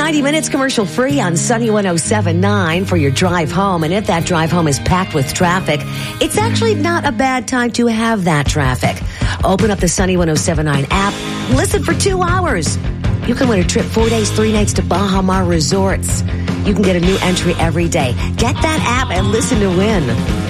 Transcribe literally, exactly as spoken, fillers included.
ninety minutes commercial free on Sunny one oh seven point nine for your drive home. And if that drive home is packed with traffic, it's actually not a bad time to have that traffic. Open up the Sunny one oh seven point nine app. Listen for two hours. You can win a trip four days, three nights to Baha Mar Resorts. You can get a new entry every day. Get that app and listen to win.